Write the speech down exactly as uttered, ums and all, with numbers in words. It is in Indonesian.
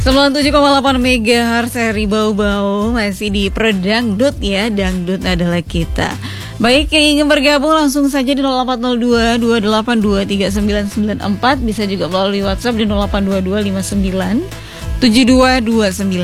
sembilan puluh tujuh koma delapan megahertz seri Bau-Bau masih di Predangdut ya, dangdut adalah kita. Baik, yang ingin bergabung langsung saja di nol empat nol dua dua delapan dua tiga sembilan sembilan empat, bisa juga melalui WhatsApp di nol delapan dua dua lima sembilan tujuh dua dua sembilan.